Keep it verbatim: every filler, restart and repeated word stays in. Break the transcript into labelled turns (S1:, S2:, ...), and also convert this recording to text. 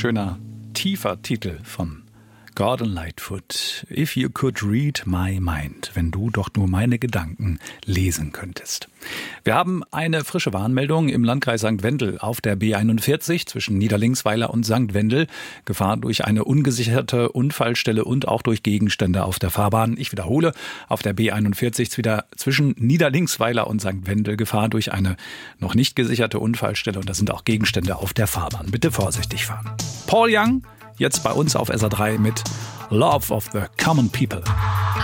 S1: schöner, tiefer Titel von Gordon Lightfoot. If you could read my mind. Wenn du doch nur meine Gedanken lesen könntest. Wir haben eine frische Warnmeldung im Landkreis Sankt Wendel auf der B einundvierzig zwischen Niederlinksweiler und Sankt Wendel. Gefahr durch eine ungesicherte Unfallstelle und auch durch Gegenstände auf der Fahrbahn. Ich wiederhole, auf der B einundvierzig wieder zwischen Niederlinksweiler und Sankt Wendel Gefahr durch eine noch nicht gesicherte Unfallstelle. Und da sind auch Gegenstände auf der Fahrbahn. Bitte vorsichtig fahren. Paul Young, jetzt bei uns auf S R drei mit Love of the Common People.